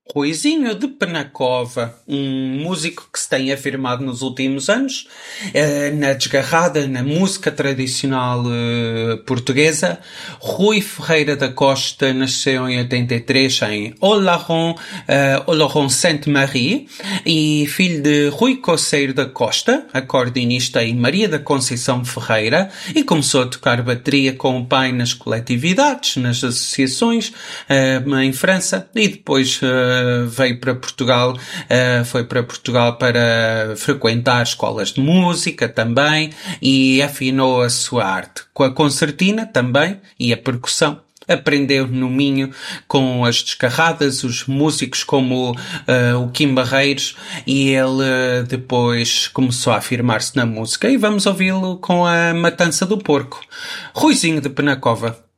Ruizinho de Penacova, um músico que se tem afirmado nos últimos anos, na desgarrada, na música tradicional portuguesa. Rui Ferreira da Costa nasceu em 83 em Oloron Sainte-Marie e filho de Rui Coceiro da Costa, acordeonista, e Maria da Conceição Ferreira, e começou a tocar bateria com o pai nas coletividades, nas associações, em França, e depois veio para Portugal, foi para Portugal para frequentar escolas de música também e afinou a sua arte. Com a concertina também e a percussão. Aprendeu no Minho com as descarradas, os músicos como o Kim Barreiros, e ele depois começou a afirmar-se na música. E vamos ouvi-lo com a Matança do Porco. Ruizinho de Penacova.